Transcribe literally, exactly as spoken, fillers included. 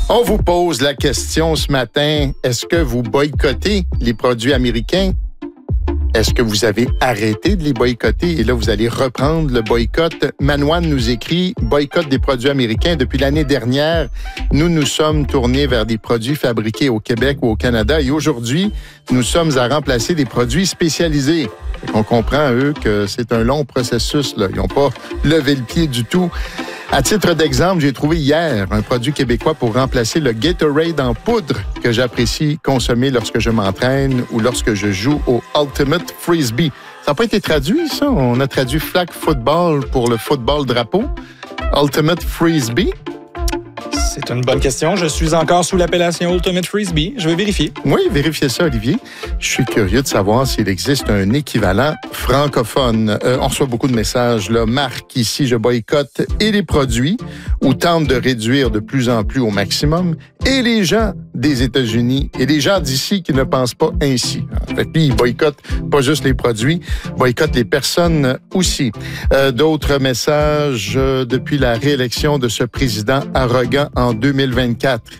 On vous pose la question ce matin, est-ce que vous boycottez les produits américains? Est-ce que vous avez arrêté de les boycotter et là, vous allez reprendre le boycott? Manoine nous écrit « Boycott des produits américains. Depuis l'année dernière, nous nous sommes tournés vers des produits fabriqués au Québec ou au Canada et aujourd'hui, nous sommes à remplacer des produits spécialisés. » On comprend, eux, que c'est un long processus. Là. Ils n'ont pas levé le pied du tout. À titre d'exemple, j'ai trouvé hier un produit québécois pour remplacer le Gatorade en poudre que j'apprécie consommer lorsque je m'entraîne ou lorsque je joue au Ultimate Frisbee. Ça n'a pas été traduit, ça? On a traduit flag football pour le football drapeau. Ultimate Frisbee. C'est une bonne question. Je suis encore sous l'appellation Ultimate Frisbee. Je vais vérifier. Oui, vérifiez ça, Olivier. Je suis curieux de savoir s'il existe un équivalent francophone. Euh, on reçoit beaucoup de messages. Là. Marc, ici, je boycotte et les produits ou tente de réduire de plus en plus au maximum et les gens des États-Unis et les gens d'ici qui ne pensent pas ainsi. En fait, lui, il boycotte pas juste les produits, boycotte les personnes aussi. Euh, d'autres messages euh, depuis la réélection de ce président arrogant en deux mille vingt-quatre.